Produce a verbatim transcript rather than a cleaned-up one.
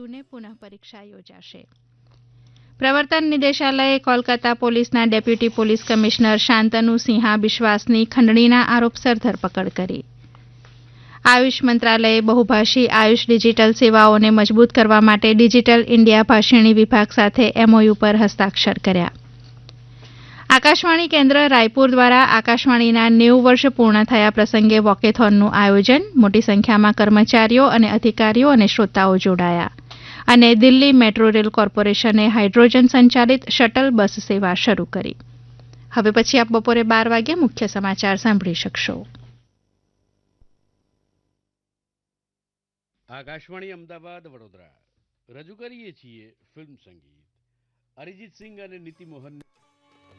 હેતુને પુનઃ પરીક્ષા યોજાશે. પ્રવર્તન નિદેશાલયે કોલકાતા પોલીસના deputy police commissioner Shantanu Sinha બિશ્વાસની ખંડણીના આરોપસર ધરપકડ કરી. આયુષ મંત્રાલયે બહુભાષી આયુષ ડિજિટલ સેવાઓને મજબૂત કરવા માટે ડિજિટલ ઇન્ડિયા ભાષિણી વિભાગ સાથે એમઓયુ પર હસ્તાક્ષર કર્યા. આકાશવાણી કેન્દ્ર રાયપુર દ્વારા આકાશવાણીના નેવું વર્ષ પૂર્ણ થયા પ્રસંગે વોકેથોનનું આયોજન. મોટી સંખ્યામાં કર્મચારીઓ અને અધિકારીઓ અને શ્રોતાઓ જોડાયા અને દિલ્હી મેટ્રો રેલ કોર્પોરેશને હાઇડ્રોજન સંચાલિત શટલ બસ સેવા શરૂ કરી. હવે પછી આપ બપોરે બાર વાગે મુખ્ય સમાચાર સાંભળી શકશો. આકાશવાણી અમદાવાદ વડોદરા રજૂ કરીએ છીએ ફિલ્મ સંગીત. અરિજીત સિંઘ અને નીતિ મોહન